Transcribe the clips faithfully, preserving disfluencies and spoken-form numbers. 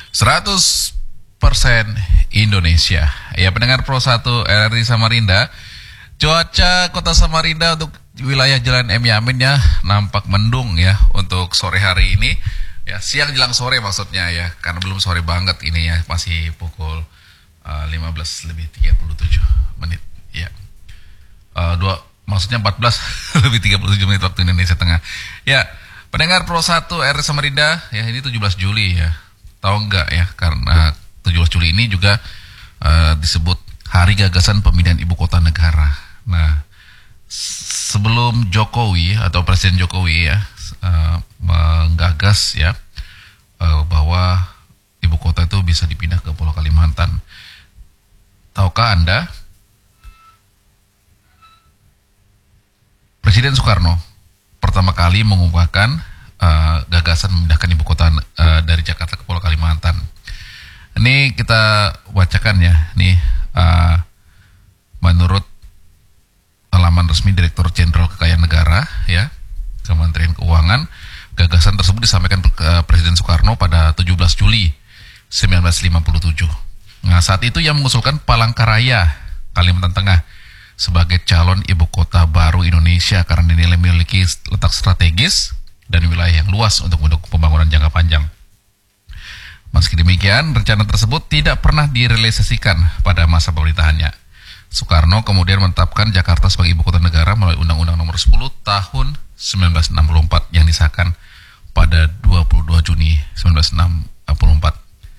seratus persen Indonesia. Ya, pendengar Pro satu R R I Samarinda, cuaca kota Samarinda untuk wilayah Jalan M. Yamin ya nampak mendung ya untuk sore hari ini. Ya, siang jelang sore maksudnya ya, karena belum sore banget ini ya, masih pukul uh, lima belas lebih tiga puluh tujuh menit ya. Uh, dua maksudnya empat belas lebih tiga puluh tujuh menit waktu Indonesia Tengah. Ya, pendengar Pro satu R R I Samarinda, ya ini tujuh belas Juli ya. Tahu enggak ya, karena tujuh belas Juli ini juga uh, disebut Hari Gagasan Pemindahan Ibu Kota Negara. Nah, sebelum Jokowi atau Presiden Jokowi ya uh, menggagas ya uh, bahwa ibu kota itu bisa dipindah ke Pulau Kalimantan. Tahukah Anda, Presiden Soekarno pertama kali mengungkapkan uh, gagasan memindahkan ibu kota uh, dari Jakarta ke Pulau Kalimantan. Ini kita bacakan ya, nih uh, menurut laman resmi Direktur Jenderal Kekayaan Negara ya, Kementerian Keuangan, gagasan tersebut disampaikan uh, Presiden Soekarno pada tujuh belas Juli seribu sembilan ratus lima puluh tujuh. Nah, saat itu ia mengusulkan Palangkaraya, Kalimantan Tengah, sebagai calon ibu kota baru Indonesia karena dinilai memiliki letak strategis dan wilayah yang luas untuk mendukung pembangunan jangka panjang. Meski demikian, rencana tersebut tidak pernah direalisasikan pada masa pemerintahannya. Soekarno kemudian menetapkan Jakarta sebagai ibu kota negara melalui Undang-Undang Nomor sepuluh Tahun seribu sembilan ratus enam puluh empat yang disahkan pada dua puluh dua Juni seribu sembilan ratus enam puluh empat.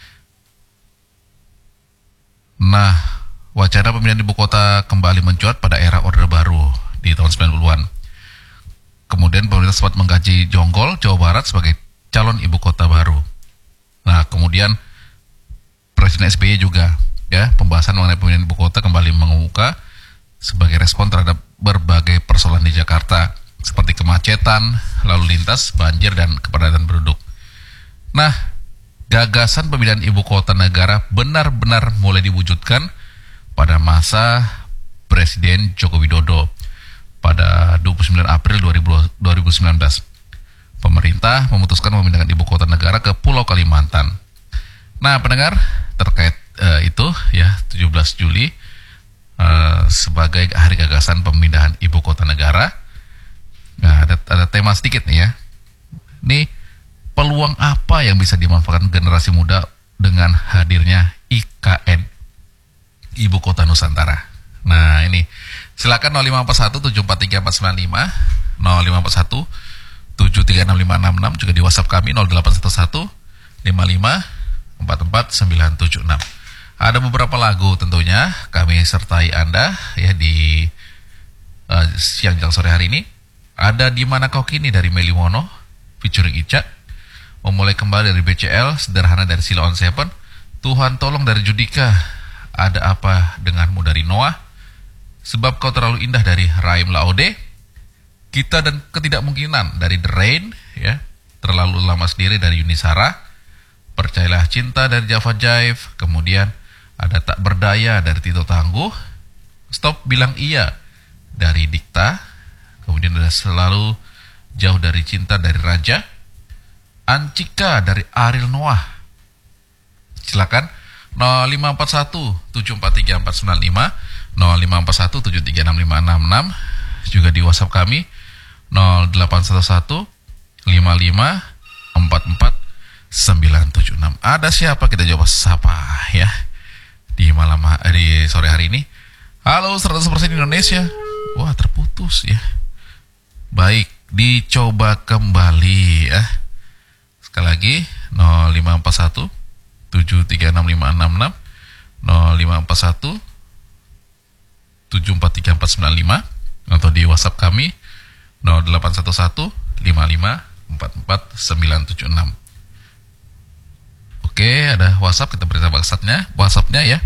Nah, wacana pemindahan ibu kota kembali mencuat pada era Orde Baru di tahun sembilan puluhan. Kemudian pemerintah sempat menggaji Jonggol, Jawa Barat sebagai calon ibu kota baru. Nah, kemudian Presiden S B Y juga ya, pembahasan mengenai pemindahan ibu kota kembali mengemuka sebagai respon terhadap berbagai persoalan di Jakarta seperti kemacetan, lalu lintas, banjir, dan kepadatan penduduk. Nah, gagasan pemindahan ibu kota negara benar-benar mulai diwujudkan pada masa Presiden Joko Widodo pada dua puluh sembilan April dua ribu sembilan belas. Pemerintah memutuskan memindahkan ibu kota negara ke Pulau Kalimantan. Nah, pendengar, terkait uh, itu ya, tujuh belas Juli uh, sebagai hari gagasan pemindahan ibu kota negara. Nah, ada, ada tema sedikit nih ya. Nih, peluang apa yang bisa dimanfaatkan generasi muda dengan hadirnya I K N, Ibu Kota Nusantara? Nah, ini silakan nol lima empat satu tujuh empat tiga empat sembilan lima, nol lima empat satu tujuh tiga enam lima enam enam, juga di WhatsApp kami nol delapan satu satu lima lima empat empat sembilan tujuh enam. Ada beberapa lagu tentunya kami sertai Anda ya di uh, siang jelang sore hari ini. Ada Di Mana Kau Kini dari Meli Mono featuring Ica, Memulai Kembali dari B C L, Sederhana dari Sila on Seven, Tuhan Tolong dari Judika, Ada Apa Denganmu dari Noah, Sebab Kau Terlalu Indah dari Raim Laode, Kita dan Ketidakmungkinan dari The Rain ya, Terlalu Lama Sendiri dari Yunisara, Percayalah Cinta dari Java Jive, kemudian ada Tak Berdaya dari Tito Tangguh, Stop Bilang Iya dari Dikta, kemudian ada Selalu Jauh dari Cinta dari Raja, Ancika dari Ariel Noah. Silakan nol lima empat satu tujuh empat tiga empat sembilan lima, nol lima empat satu tujuh tiga enam lima enam enam, juga di WhatsApp kami nol delapan satu satu lima lima empat empat sembilan tujuh enam. Ada siapa? Kita jawab sapa ya di malam eh, di sore hari ini. Halo, seratus persen Indonesia. Wah, terputus ya. Baik, dicoba kembali ya. Sekali lagi nol lima empat satu tujuh tiga enam lima enam enam, nol lima empat satu tujuh empat tiga empat sembilan lima, atau di WhatsApp kami nol delapan satu satu lima lima empat empat sembilan tujuh enam. Oke, ada WhatsApp, kita beri WhatsApp-nya, WhatsApp-nya ya.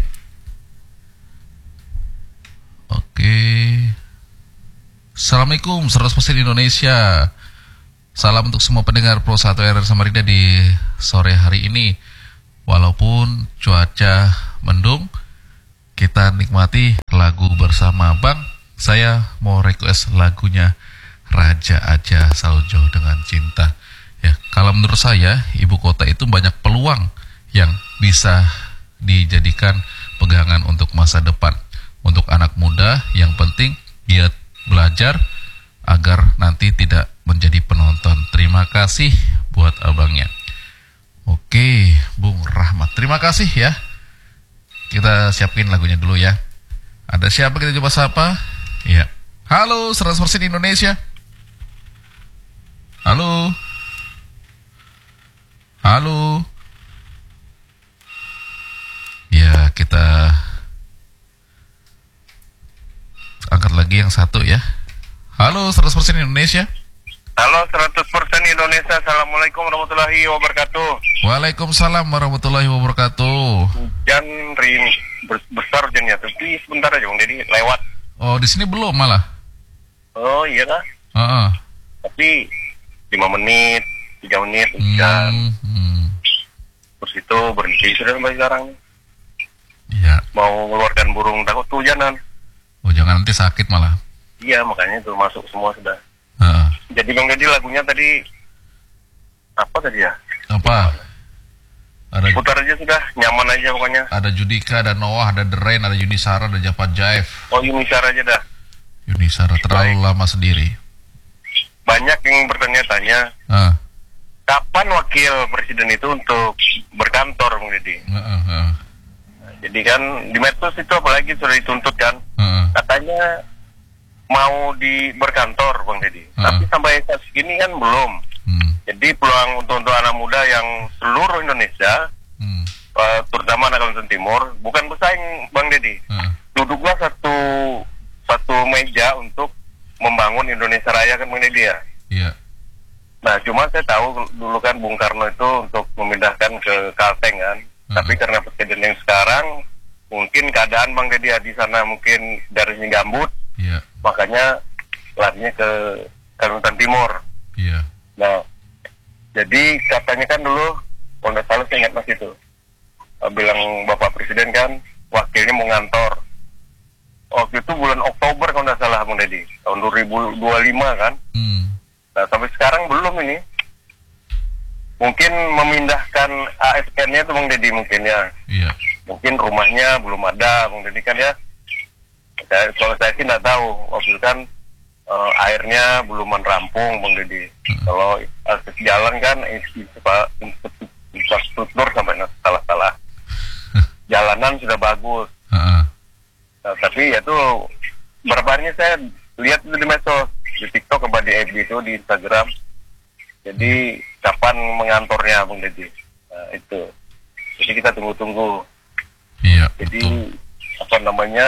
Oke. Assalamualaikum seratus persen Indonesia. Salam untuk semua pendengar Pro satu R R I Samarinda di sore hari ini. Walaupun cuaca mendung, kita nikmati lagu bersama Bang. Saya mau request lagunya Raja Aja Selalu Jauh Dengan Cinta. Ya, kalau menurut saya ibu kota itu banyak peluang yang bisa dijadikan pegangan untuk masa depan. Untuk anak muda yang penting giat belajar agar nanti tidak menjadi penonton. Terima kasih buat abangnya. Oke, Bung Rahmat, terima kasih ya. Kita siapin lagunya dulu ya. Ada siapa, kita coba sapa? Ya. Halo, seratus persen Indonesia. Halo. Halo. Ya, kita angkat lagi yang satu ya. Halo, seratus persen Indonesia. Halo, seratus persen Indonesia. Assalamualaikum warahmatullahi wabarakatuh. Waalaikumsalam warahmatullahi wabarakatuh. Hujan rin besar hujannya, tapi sebentar aja Bang Deddy lewat. Oh, di sini belum malah. Oh iya kah? Uh-uh. Tapi lima menit, tiga menit hujan. Hmm, hmm. Terus itu berhenti sudah sampai sekarang. Iya. Mau mengeluarkan burung takut hujanan. Oh, jangan nanti sakit malah. Iya, makanya itu masuk semua sudah. Uh-uh. Jadi Bang Deddy lagunya tadi apa tadi ya? Apa? Ada Putar aja sudah, nyaman aja pokoknya. ada Judika, ada Noah, ada The Rain, ada Yunisara, ada Japa Jive. Oh, Yunisara aja dah. Yunisara terlalu Baik. lama sendiri. Banyak yang bertanya-tanya, Ah, kapan wakil presiden itu untuk berkantor, Bang Deddy? uh, uh, uh, Jadi kan di medsos itu apalagi sudah dituntut kan, uh, uh. katanya mau di berkantor, Bang Deddy. Uh. Tapi sampai saat ini kan belum. Hmm, Jadi peluang untuk, untuk anak muda yang seluruh Indonesia, hmm, uh, terutama anak Kalimantan Timur, bukan bersaing, Bang Deddy. uh, Duduklah satu satu meja untuk membangun Indonesia Raya kan, Bang Deddy ya. iya, Nah, cuma saya tahu dulu kan Bung Karno itu untuk memindahkan ke Kalteng kan. Hmm. Tapi karena presiden yang sekarang, mungkin keadaan Bang Deddy di sana mungkin dari sini gambut, iya, makanya larinya ke Kalimantan Timur. iya. Nah, jadi katanya kan dulu, kalau nggak salah saya ingat mas itu, uh, bilang Bapak Presiden kan, wakilnya mau ngantor. Waktu itu bulan Oktober kalau nggak salah Bang Deddy, tahun dua ribu dua puluh lima kan. Hmm, Nah, sampai sekarang belum ini. Mungkin memindahkan A S N-nya itu Bang Deddy mungkin ya. iya. Mungkin rumahnya belum ada Bang Deddy kan ya. Saya, kalau saya sih nggak tahu. Waktu itu kan uh, airnya belum rampung Bang Deddy. Hmm. Kalau akses jalan kan infrastruktur sampai salah-salah. Jalanan sudah bagus. Uh-uh. Nah, tapi ya tuh beberapa harinya saya lihat itu di medsos, di TikTok, apa di F B itu, di Instagram. Jadi kapan mengantornya Bang Deddy? Nah, itu. Jadi kita tunggu-tunggu. Iya, Jadi betul. apa namanya?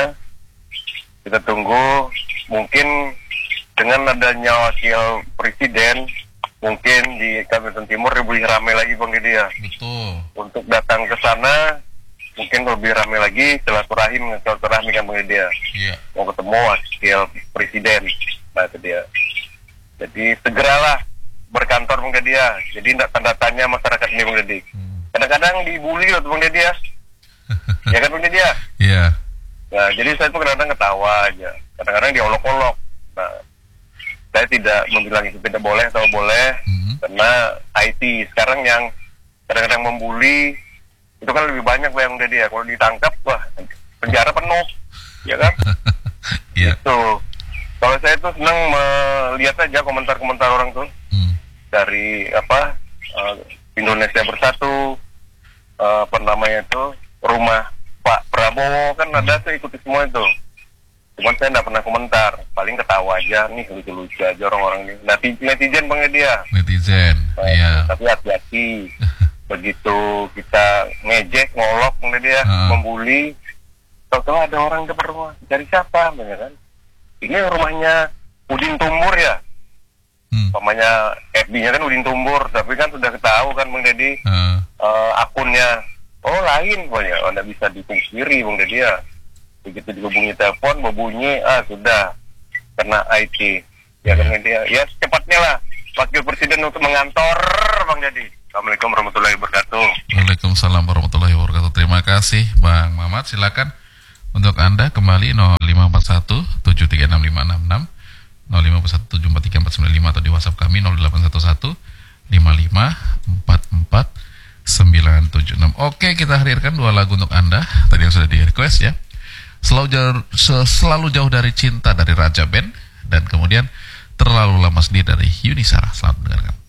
Kita tunggu. Mungkin dengan adanya wakil presiden, mungkin di Kalimantan Timur lebih ramai lagi Bang Deddy ya. Betul. Untuk datang ke sana, mungkin lebih ramai lagi silaturahim, silaturahmi kan Bang Deddy ya. Iya. Mau ketemu wakil presiden. Nah itu dia. Jadi segeralah berkantor Bang Deddy ya. Jadi tidak tanda tanya masyarakat ini Bang Deddy. Hmm. Kadang-kadang dibully tuh Bang Deddy ya. Ya kan Bang Deddy ya. Iya. Nah jadi saya tuh kadang-kadang ketawa aja. Kadang-kadang diolok-olok. Nah saya tidak membilang itu tidak boleh atau boleh. Hmm. Karena I T sekarang yang kadang-kadang membuli itu kan lebih banyak Bang Deddy ya. Kalau ditangkap wah penjara penuh. Ya kan. Iya. Tuh. Kalau saya tuh senang melihat aja komentar-komentar orang tuh Hmm. dari apa uh, Indonesia Bersatu, uh, apa namanya itu rumah Pak Prabowo kan ada tuh ikuti semua itu. Cuman saya nggak pernah komentar, paling ketawa aja nih lucu-lucu aja orang-orang ini. Netizen, netizen Bang dia. Netizen. Nah, Iya. Tapi hati-hati. Begitu kita ngejek, ngolok Bang dia, Uh. membuli, tahu-tahu ada orang depan rumah. Dari siapa, Bang, ya kan? Ini rumahnya Udin Tumbur ya. Hmm. Namanya F B-nya kan Udin Tumbur, tapi kan sudah ketahui kan Bang Deddy Uh. uh, akunnya. Oh lain pokoknya, oh, nggak bisa dipungkiri Bang Deddy ya. Begitu dihubungi telepon, berbunyi, ah sudah kena I T. Ya kan Bang Deddy ya. Ya secepatnya lah Wakil Presiden untuk mengantor Bang Deddy. Assalamualaikum warahmatullahi wabarakatuh. Waalaikumsalam warahmatullahi wabarakatuh. Terima kasih Bang Mamat. Silakan untuk Anda kembali nol lima empat satu tujuh tiga enam lima enam enam, nol lima empat satu tujuh empat tiga empat sembilan lima, atau di WhatsApp kami nol delapan satu satu lima lima empat empat sembilan tujuh enam. Oke, kita hadirkan dua lagu untuk Anda. Tadi yang sudah di request ya. Selalu jauh, selalu jauh dari cinta dari Raja Band, dan kemudian Terlalu Lama Sendiri dari Yuni Sarah. Selamat mendengarkan.